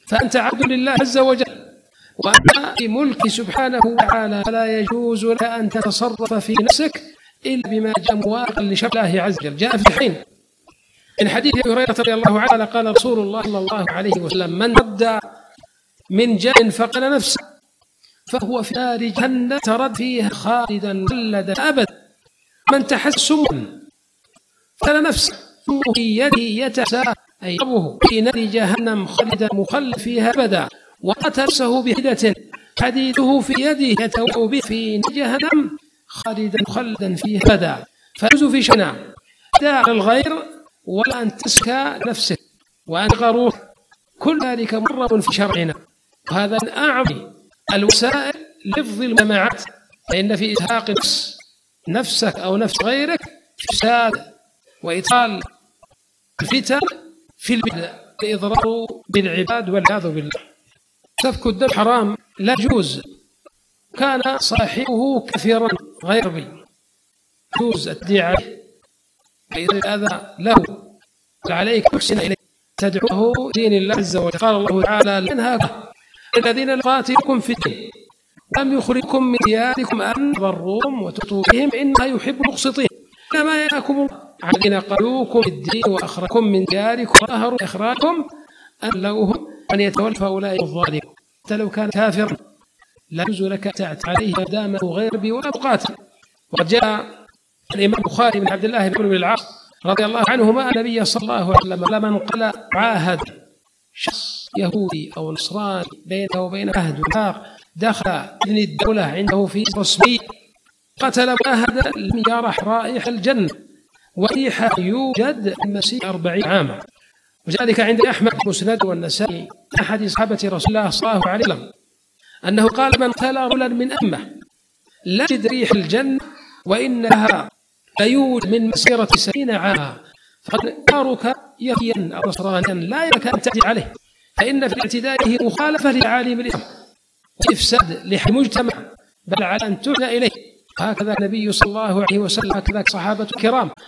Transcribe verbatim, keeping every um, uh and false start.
فأنت عبد لله عز وجل، وأما في ملك سبحانه وتعالى فلا يجوز لك أن تتصرف في نفسك إلا بما جاء موافقا لشرع الله عز وجل. جاء في الحين من حديث أبي هريرة رضي الله عنه قال رسول الله صلى الله عليه وسلم: من رد من جاء فقل نفسه فهو في نار جهنم ترد فيها خالدا مخلدا أبدا. من تحسم فقل نفسه في يده يتساءل أي يضربه في نار جهنم خالدا مخلدا فيها أبدا، وقتل نفسه بحدة حديده في يده يتوأ به في نار جهنم خالدا مخلدا فيها أبدا. فيجوز في شنا داع الغير ولا أن تسكى نفسك وأن غروك، كل ذلك مرغب في شرعنا، وهذا من أعظم الوسائل لحفظ المجتمعات. فإن في إزهاق نفس نفسك أو نفس غيرك فساد وإطال الفتن في البلاد لإضرار بالعباد والعياذ بالله. سفك الدم حرام لا يجوز، كان صاحبه كثيرا غير بي يجوز الدعاء هذا له عليك تحسن إليه تدعوه دين الله عز وجل. قال الله تعالى: ينهاكم الذين يقاتلوكم في الدين ولم يخرجكم من دياركم أن تبروهم وتقسطوا إليهم إنه يحب المقسطين، إنما ينهاكم عن الذين قاتلوكم في الدين وأخرجوكم من دياركم وظاهروا إخراجكم أن لوهم أن يتولوا أولئك الظالمون. حتى لو كان كافرا لا يجوز لك تعت عليه ما دام غير بي ولا تقاتل. وقد جاء الإمام البخاري بن عبد الله بن العاص رضي الله عنهما النبي صلى الله عليه وسلم لما قال عاهد شخص يهودي أو نصراني بينه وبين عهد وثاق دخل ابن الدولة عنده في رسمي قتل معاهدا لم يرح رائحة الجنة وريحة يوجد مسيح أربعين عاما. وذلك عند أحمد مسند والنسائي أحد صحابة رسول الله صلى الله عليه وسلم أنه قال: من قتل رجلا من أمة لا يجد ريح الجنة وإنها ليوجد من مسيرة سبعين عاما، فقد نارك يهيا أو نصرانيا لا يمكن أن تعتدي عليه، فإن في اعتدائه مخالفة لتعاليم الإسلام وإفساد للمجتمع، بل على أن تعنى إليه. هكذا النبي صلى الله عليه وسلم هكذا صحابة الكرام